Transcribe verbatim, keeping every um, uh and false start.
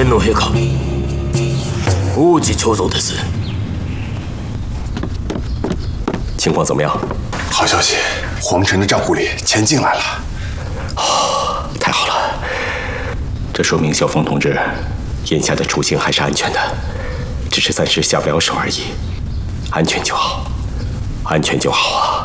天皇陛下，无极求奏的事，情况怎么样？ 好消息，皇臣的账户里钱进来了。 哦，太好了！这说明萧峰同志眼下的处境还是安全的，只是暂时下不了手而已。安全就好，安全就好啊。